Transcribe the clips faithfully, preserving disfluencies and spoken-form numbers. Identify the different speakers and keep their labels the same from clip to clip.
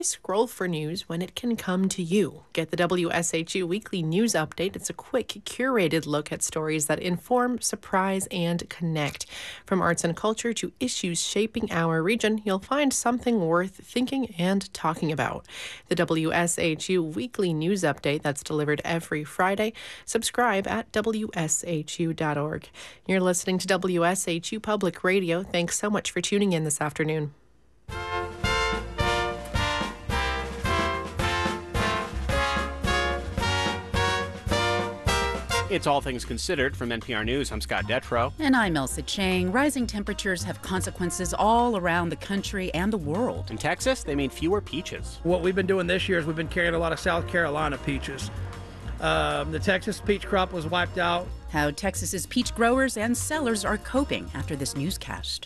Speaker 1: Scroll for news when it can come to you. Get the W S H U Weekly News Update. It's a quick, curated look at stories that inform, surprise, and connect. From arts and culture to issues shaping our region, you'll find something worth thinking and talking about. The W S H U Weekly News Update, that's delivered every Friday. Subscribe at W S H U dot org. You're listening to W S H U Public Radio. Thanks so much for tuning in this afternoon.
Speaker 2: It's All Things Considered from N P R News. I'm Scott Detrow.
Speaker 3: And I'm Elsa Chang. Rising temperatures have consequences all around the country and the world.
Speaker 2: In Texas, they mean fewer peaches.
Speaker 4: What we've been doing this year is we've been carrying a lot of South Carolina peaches. Um, the Texas peach crop was wiped out.
Speaker 3: How Texas's peach growers and sellers are coping after this newscast.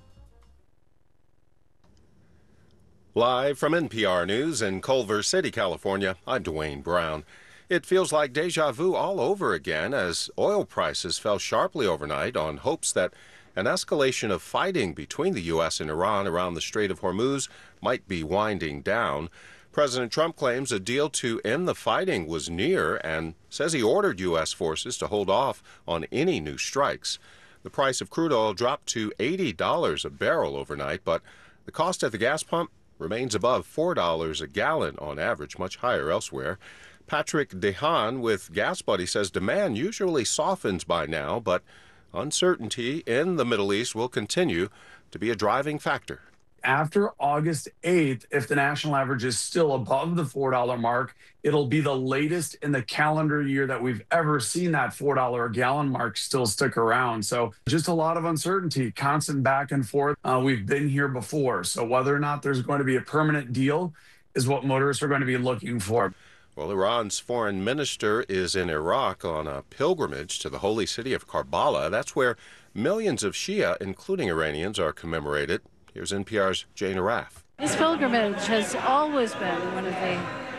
Speaker 5: Live from N P R News in Culver City, California, I'm Dwayne Brown. It feels like deja vu all over again as oil prices fell sharply overnight on hopes that an escalation of fighting between the U S and Iran around the Strait of Hormuz might be winding down. President Trump claims a deal to end the fighting was near and says he ordered U S forces to hold off on any new strikes. The price of crude oil dropped to eighty dollars a barrel overnight, but the cost at the gas pump remains above four dollars a gallon on average, much higher elsewhere. Patrick DeHaan with Gas Buddy says demand usually softens by now, but uncertainty in the Middle East will continue to be a driving factor.
Speaker 6: After August eighth, if the national average is still above the four dollar mark, it'll be the latest in the calendar year that we've ever seen that four dollar a gallon mark still stick around. So just a lot of uncertainty, constant back and forth. Uh, we've been here before. So whether or not there's going to be a permanent deal is what motorists are going to be looking for.
Speaker 5: Well, Iran's foreign minister is in Iraq on a pilgrimage to the holy city of Karbala. That's where millions of Shia, including Iranians, are commemorated. Here's N P R's Jane Araf.
Speaker 7: This pilgrimage has always been one of the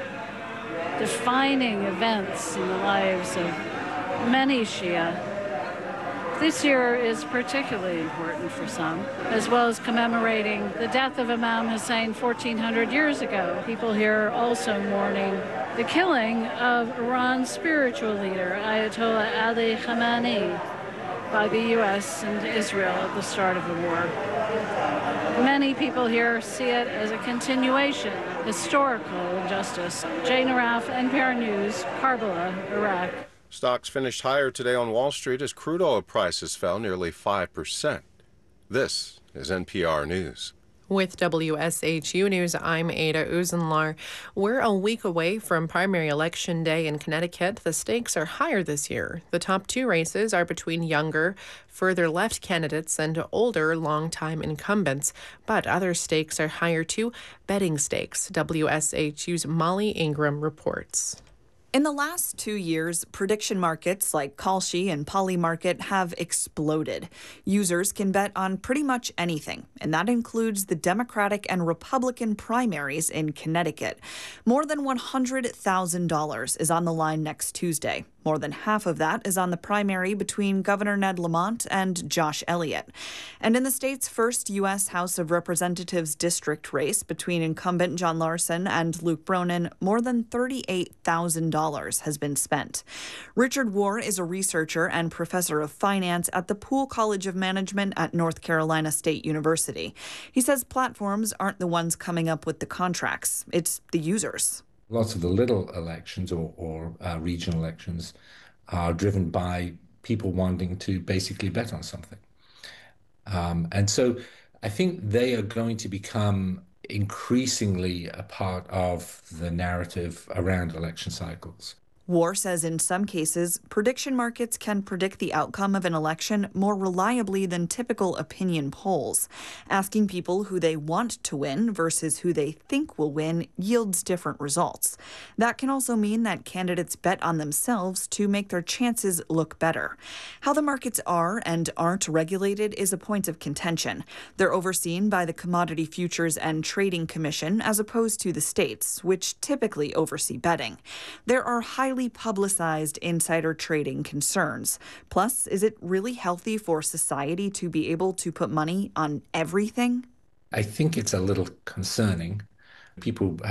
Speaker 7: defining events in the lives of many Shia. This year is particularly important for some, as well as commemorating the death of Imam Hussein fourteen hundred years ago. People here also mourning the killing of Iran's spiritual leader, Ayatollah Ali Khamenei, by the U S and Israel at the start of the war. Many people here see it as a continuation of historical injustice. Jane Araf, N P R News, Karbala, Iraq.
Speaker 5: Stocks finished higher today on Wall Street as crude oil prices fell nearly five percent. This is N P R News.
Speaker 1: With W S H U News, I'm Ada Uzenlar. We're a week away from primary election day in Connecticut. The stakes are higher this year. The top two races are between younger, further left candidates and older, longtime incumbents. But other stakes are higher too, betting stakes. W S H U's Molly Ingram reports.
Speaker 8: In the last two years, prediction markets like Kalshi and Polymarket have exploded. Users can bet on pretty much anything, and that includes the Democratic and Republican primaries in Connecticut. More than one hundred thousand dollars is on the line next Tuesday. More than half of that is on the primary between Governor Ned Lamont and Josh Elliott. And in the state's first U S House of Representatives district race between incumbent John Larson and Luke Bronin, more than thirty-eight thousand dollars has been spent. Richard War is a researcher and professor of finance at the Poole College of Management at North Carolina State University. He says platforms aren't the ones coming up with the contracts. It's the users.
Speaker 9: Lots of the little elections or, or uh, regional elections are driven by people wanting to basically bet on something. Um, and so I think they are going to become increasingly a part of the narrative around election cycles.
Speaker 8: War says in some cases, prediction markets can predict the outcome of an election more reliably than typical opinion polls. Asking people who they want to win versus who they think will win yields different results. That can also mean that candidates bet on themselves to make their chances look better. How the markets are and aren't regulated is a point of contention. They're overseen by the Commodity Futures and Trading Commission as opposed to the states, which typically oversee betting. There are highly publicized insider trading concerns. Plus, is it really healthy for society to be able to put money on everything?
Speaker 9: I think it's a little concerning. People